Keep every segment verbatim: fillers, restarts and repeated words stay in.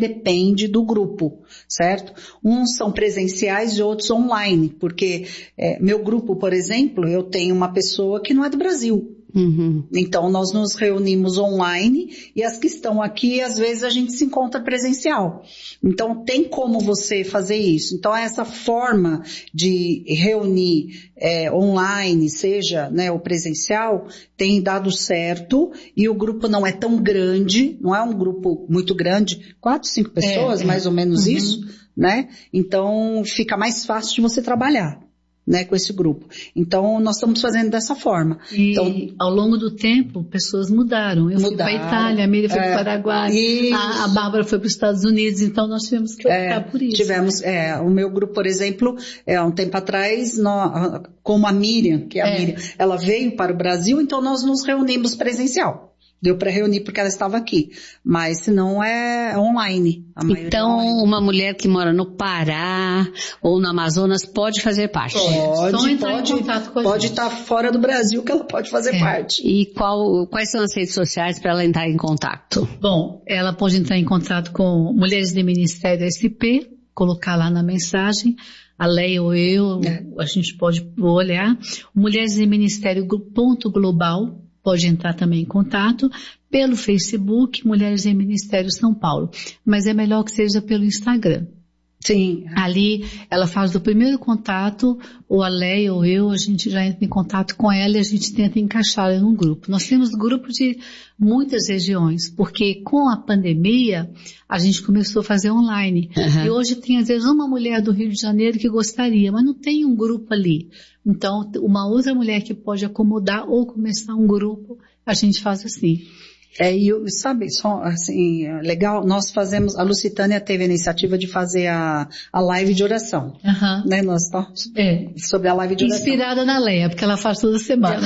depende do grupo, certo? Uns são presenciais e outros online, porque é, meu grupo, por exemplo, eu tenho uma pessoa que não é do Brasil. Uhum. Então nós nos reunimos online e as que estão aqui, às vezes a gente se encontra presencial. Então tem como você fazer isso. Então essa forma de reunir é, online, seja, né, o presencial, tem dado certo e o grupo não é tão grande, não é um grupo muito grande, quatro, cinco pessoas, é, é. mais ou menos uhum. isso, né? Então fica mais fácil de você trabalhar, né, com esse grupo. Então, nós estamos fazendo dessa forma. E então, ao longo do tempo, pessoas mudaram. Eu mudaram, fui para a Itália, a Miriam foi é, para o Paraguai, a, a Bárbara foi para os Estados Unidos, então nós tivemos que optar é, por isso. Tivemos, né? é, o meu grupo, por exemplo, é, há um tempo atrás, nós, como a Miriam, que é a é. Miriam, ela veio para o Brasil, então nós nos reunimos presencial. Deu para reunir porque ela estava aqui, mas se não é online. Então, é online. Uma mulher que mora no Pará ou no Amazonas pode fazer parte? Pode, Só entrar pode, em contato com a pode gente. estar fora do Brasil que ela pode fazer é. parte. E qual, quais são as redes sociais para ela entrar em contato? Bom, ela pode entrar em contato com Mulheres de Ministério S P, colocar lá na mensagem, a Leia ou eu, é. a gente pode olhar. Mulheres de Ministério ponto global, pode entrar também em contato pelo Facebook, Mulheres em Ministério São Paulo. Mas é melhor que seja pelo Instagram. Sim. Ali ela faz o primeiro contato, ou a Leia ou eu, a gente já entra em contato com ela e a gente tenta encaixar ela num grupo. Nós temos grupos de muitas regiões, porque com a pandemia a gente começou a fazer online. Uhum. E hoje tem às vezes uma mulher do Rio de Janeiro que gostaria, mas não tem um grupo ali. Então uma outra mulher que pode acomodar ou começar um grupo, a gente faz assim. É, e sabe, só assim, legal, nós fazemos, a Lucitânia teve a iniciativa de fazer a, a live de oração. Uhum. Né, nós estamos é. sobre a live de oração. Inspirada na Leia, porque ela faz toda semana.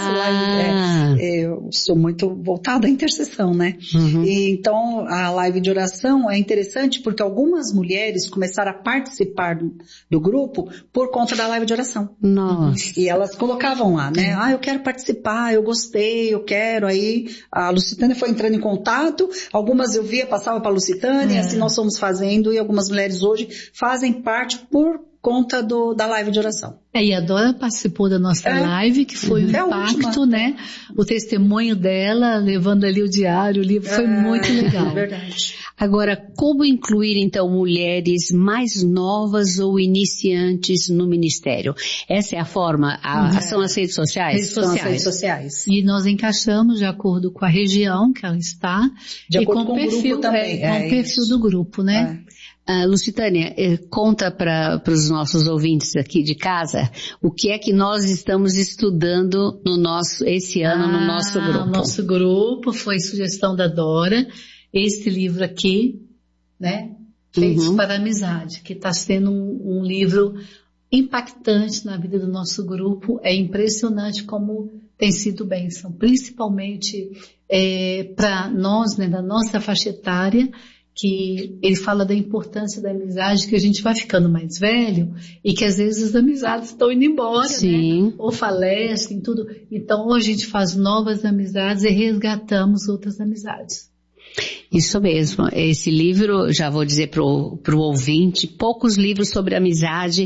Ah. É, é, eu sou muito voltada à intercessão, né? Uhum. E, então, a live de oração é interessante porque algumas mulheres começaram a participar do, do grupo por conta da live de oração. Nossa. E elas colocavam lá, né? Ah, eu quero participar, eu gostei, eu quero, aí a Lucitânia Lucitânia foi entrando em contato, algumas eu via, passava para a Lucitânia, é. assim nós fomos fazendo, e algumas mulheres hoje fazem parte por conta do, da live de oração. É, e a Dora participou da nossa é. live, que foi um é impacto, né? O testemunho dela, levando ali o diário, o livro, foi é, muito legal. É verdade. Agora, como incluir então mulheres mais novas ou iniciantes no ministério? Essa é a forma, a, é. são as redes sociais? Redes sociais. São as redes sociais. E nós encaixamos de acordo com a região que ela está. De e acordo com, com o perfil, grupo também. É, com é o perfil isso. do grupo, né? É. Uh, Lucitânia, eh, conta para os nossos ouvintes aqui de casa o que é que nós estamos estudando no nosso, esse ano ah, no nosso grupo. O nosso grupo foi sugestão da Dora, esse livro aqui, né? Feitos uhum. para a Amizade, que está sendo um, um livro impactante na vida do nosso grupo. É impressionante como tem sido bênção, principalmente é, para nós, né, da nossa faixa etária, que ele fala da importância da amizade, que a gente vai ficando mais velho e que às vezes as amizades estão indo embora, Sim. né? Ou falecem, tudo. Então hoje a gente faz novas amizades e resgatamos outras amizades. Isso mesmo, esse livro, já vou dizer pro, pro ouvinte, poucos livros sobre amizade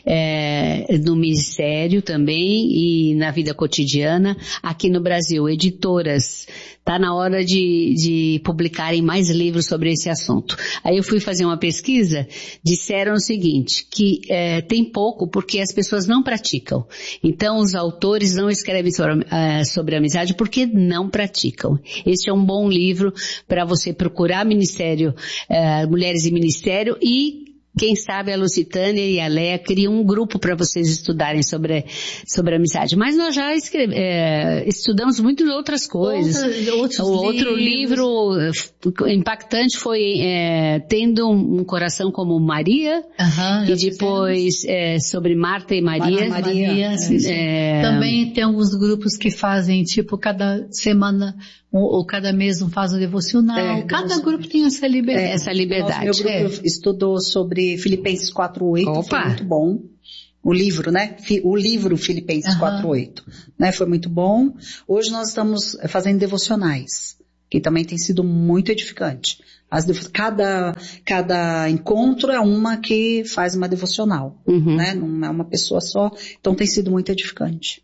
é, no ministério também e na vida cotidiana aqui no Brasil, editoras. Tá na hora de, de publicarem mais livros sobre esse assunto. Aí eu fui fazer uma pesquisa, disseram o seguinte, que é, tem pouco porque as pessoas não praticam. Então os autores não escrevem sobre, uh, sobre amizade porque não praticam. Este é um bom livro para você procurar ministério, uh, Mulheres em Ministério e quem sabe a Lucitânia e a Leia criam um grupo para vocês estudarem sobre, sobre a amizade. Mas nós já escreve, é, estudamos muitas outras coisas. Outra, outros o outro livros. livro impactante foi é, Tendo um Coração como Maria, uhum, e depois é, sobre Marta e Maria. Marta e Maria, é, sim, sim. É... Também tem alguns grupos que fazem, tipo, cada semana ou, ou cada mês um faz um devocional. É, cada devocional. Grupo tem essa liberdade. É, essa liberdade. Nosso, meu grupo é. estudou sobre Filipenses quatro oito, foi muito bom. O livro, né? O livro Filipenses uhum. quatro oito, né? Foi muito bom. Hoje nós estamos fazendo devocionais, que também tem sido muito edificante. As, cada, cada encontro é uma que faz uma devocional, uhum. né? Não é uma pessoa só, então tem sido muito edificante.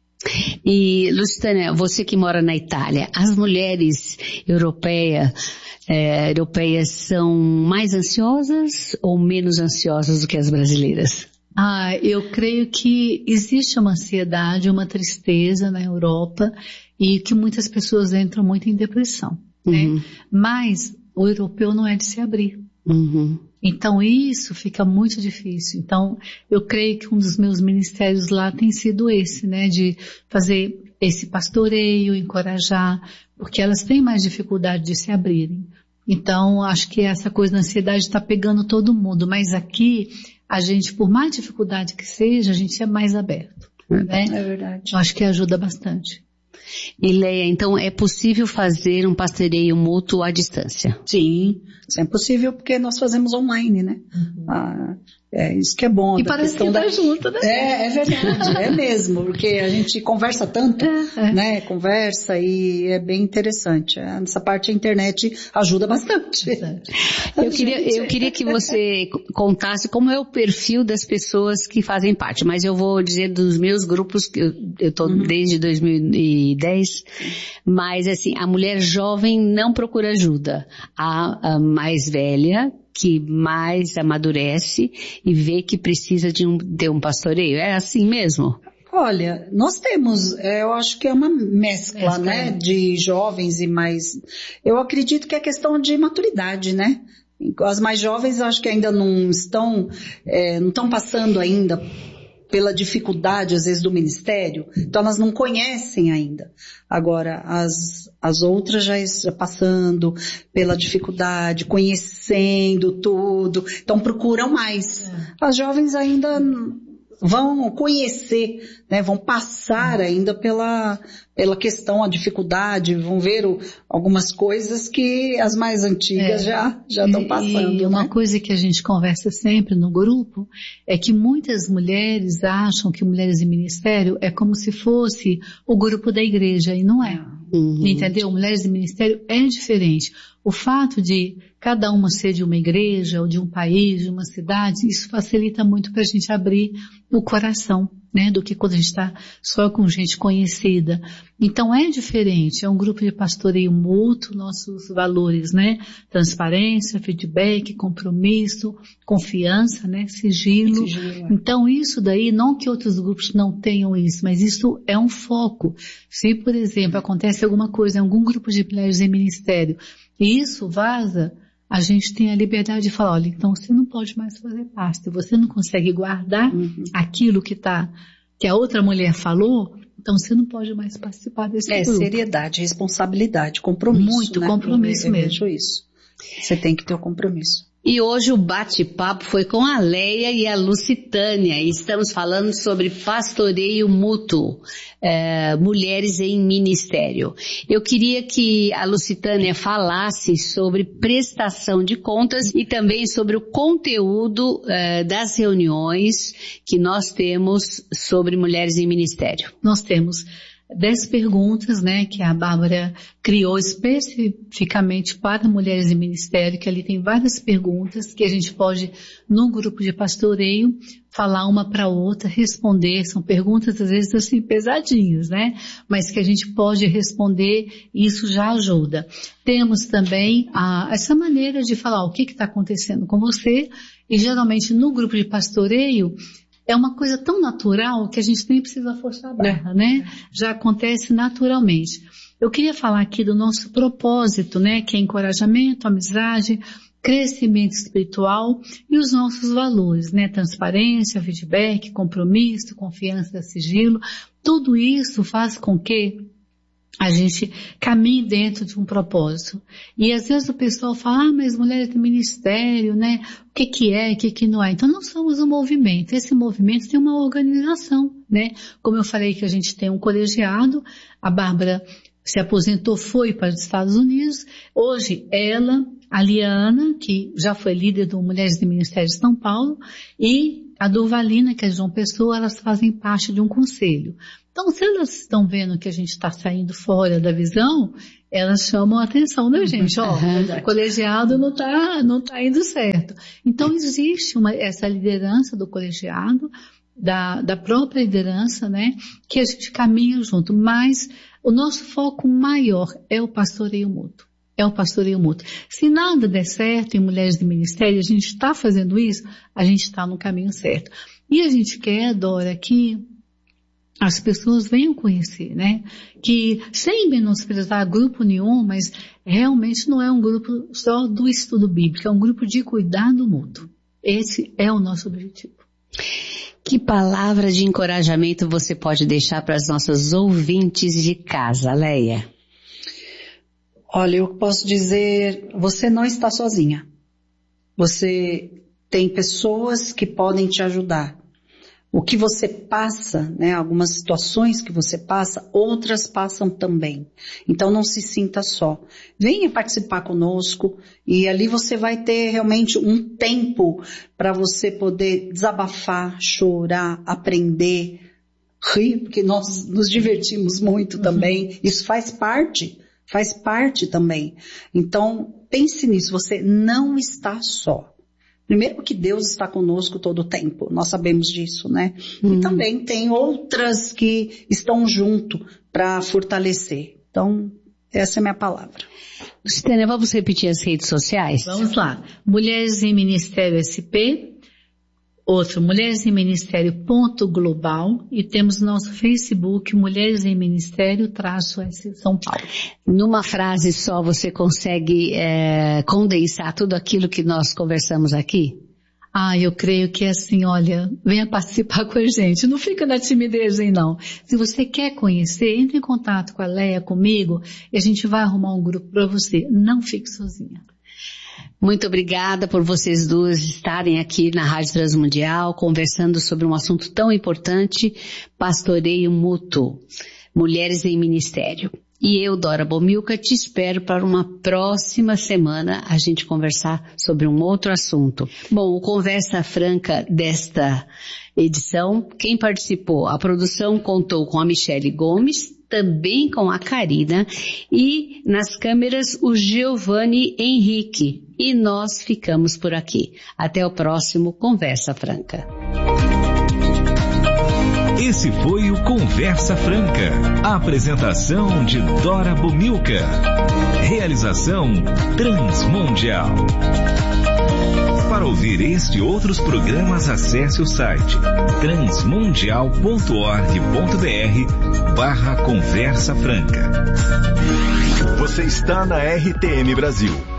E, Lusitânia, você que mora na Itália, as mulheres europeia, é, europeias são mais ansiosas ou menos ansiosas do que as brasileiras? Ah, eu creio que existe uma ansiedade, uma tristeza na Europa e que muitas pessoas entram muito em depressão, uhum. né? Mas o europeu não é de se abrir. Uhum. Então isso fica muito difícil. Então eu creio que um dos meus ministérios lá tem sido esse, né? De fazer esse pastoreio, encorajar, porque elas têm mais dificuldade de se abrirem. Então acho que essa coisa da ansiedade está pegando todo mundo, mas aqui a gente, por mais dificuldade que seja, a gente é mais aberto. Né? É verdade. Eu acho que ajuda bastante. E Leia, então é possível fazer um pastoreio mútuo à distância? Sim, isso é possível porque nós fazemos online, né? Uhum. Ah, é isso que é bom. E parece que tá junto, né? É, é verdade, é mesmo, porque a gente conversa tanto, é, é. né? Conversa e é bem interessante. Nessa parte a internet ajuda bastante. Eu queria, eu queria que você contasse como é o perfil das pessoas que fazem parte, mas eu vou dizer dos meus grupos, que eu, eu tô uhum. desde dois mil e dez, mas assim, a mulher jovem não procura ajuda. A, a mais velha, que mais amadurece e vê que precisa de um, de um pastoreio. É assim mesmo? Olha, nós temos, eu acho que é uma mescla, mescla, né, de jovens e mais, eu acredito que é questão de maturidade, né? As mais jovens acho que ainda não estão, é, não estão passando ainda pela dificuldade, às vezes, do ministério, então elas não conhecem ainda. Agora, as, as outras já estão passando pela dificuldade, conhecendo tudo, então procuram mais. É. As jovens ainda vão conhecer, né, vão passar ainda pela, pela questão, a dificuldade, vão ver o, algumas coisas que as mais antigas é. já, já estão passando. E uma né? coisa que a gente conversa sempre no grupo é que muitas mulheres acham que mulheres em ministério é como se fosse o grupo da igreja, e não é. Uhum. Entendeu? Mulheres em ministério é diferente. O fato de cada uma ser de uma igreja, ou de um país, de uma cidade, isso facilita muito para a gente abrir o coração, né, do que quando a gente está só com gente conhecida. Então é diferente, é um grupo de pastoreio mútuo, nossos valores, né, transparência, feedback, compromisso, confiança, né, sigilo. sigilo. Então isso daí, não que outros grupos não tenham isso, mas isso é um foco. Se, por exemplo, acontece alguma coisa em algum grupo de mulheres em ministério, e isso vaza, a gente tem a liberdade de falar, olha, então você não pode mais fazer parte, você não consegue guardar uhum. aquilo que tá, que a outra mulher falou, então você não pode mais participar desse é, grupo. É, seriedade, responsabilidade, compromisso. Muito né? compromisso eu, eu mesmo. vejo isso. Você tem que ter o compromisso. E hoje o bate-papo foi com a Leia e a Lusitânia, e estamos falando sobre pastoreio mútuo, é, mulheres em ministério. Eu queria que a Lusitânia falasse sobre prestação de contas e também sobre o conteúdo é, das reuniões que nós temos sobre mulheres em ministério. Nós temos dez perguntas, né, que a Bárbara criou especificamente para mulheres em ministério, que ali tem várias perguntas que a gente pode, num grupo de pastoreio, falar uma para outra, responder. São perguntas, às vezes, assim, pesadinhas, né, mas que a gente pode responder e isso já ajuda. Temos também a, essa maneira de falar o que está acontecendo com você, e geralmente no grupo de pastoreio, é uma coisa tão natural que a gente nem precisa forçar a barra, é. né? Já acontece naturalmente. Eu queria falar aqui do nosso propósito, né? Que é encorajamento, amizade, crescimento espiritual e os nossos valores, né? Transparência, feedback, compromisso, confiança, sigilo. Tudo isso faz com que a gente caminhe dentro de um propósito. E às vezes o pessoal fala, ah, mas mulheres do ministério, né? O que que é, o que que não é? Então nós somos um movimento. Esse movimento tem uma organização, né? Como eu falei que a gente tem um colegiado, a Bárbara se aposentou, foi para os Estados Unidos. Hoje ela, a Liana, que já foi líder do Mulheres do Ministério de São Paulo, e a Durvalina, que é de João Pessoa, elas fazem parte de um conselho. Então, se elas estão vendo que a gente está saindo fora da visão, elas chamam a atenção da gente, ó, uhum. o colegiado não tá, não tá indo certo. Então existe uma, essa liderança do colegiado, da, da própria liderança, né, que a gente caminha junto, mas o nosso foco maior é o pastoreio mútuo. É o pastoreio mútuo. Se nada der certo em Mulheres de Ministério, a gente está fazendo isso, a gente está no caminho certo. E a gente quer, Dora, que as pessoas venham conhecer, né? Que, sem menosprezar grupo nenhum, mas realmente não é um grupo só do estudo bíblico, é um grupo de cuidado mútuo. Esse é o nosso objetivo. Que palavra de encorajamento você pode deixar para as nossas ouvintes de casa, Leia? Olha, eu posso dizer, você não está sozinha. Você tem pessoas que podem te ajudar. O que você passa, né, algumas situações que você passa, outras passam também. Então não se sinta só. Venha participar conosco e ali você vai ter realmente um tempo para você poder desabafar, chorar, aprender, rir, porque nós nos divertimos muito também. Uhum. Isso faz parte, faz parte também. Então pense nisso, você não está só. Primeiro porque Deus está conosco todo o tempo, nós sabemos disso, né? Hum. E também tem outras que estão junto para fortalecer. Então, essa é a minha palavra. Stênia, vamos repetir as redes sociais? Vamos lá. Mulheres em Ministério S P, outro, Mulheres em Ministério ponto global, e temos nosso Facebook, Mulheres em Ministério traço S São Paulo. Numa frase só você consegue é, condensar tudo aquilo que nós conversamos aqui? Ah, eu creio que é assim, olha, venha participar com a gente, não fica na timidez aí não. Se você quer conhecer, entre em contato com a Leia, comigo, e a gente vai arrumar um grupo para você. Não fique sozinha. Muito obrigada por vocês duas estarem aqui na Rádio Transmundial, conversando sobre um assunto tão importante, pastoreio mútuo, mulheres em ministério. E eu, Dora Bomilca, te espero para uma próxima semana a gente conversar sobre um outro assunto. Bom, o Conversa Franca desta edição, quem participou? A produção contou com a Michele Gomes, também com a Karina, e nas câmeras o Giovanni Henrique. E nós ficamos por aqui. Até o próximo Conversa Franca. Esse foi o Conversa Franca. A apresentação de Dora Bomilca. Realização Transmundial. Para ouvir este e outros programas, acesse o site transmundial ponto org ponto br barra Conversa Franca. Você está na R T M Brasil.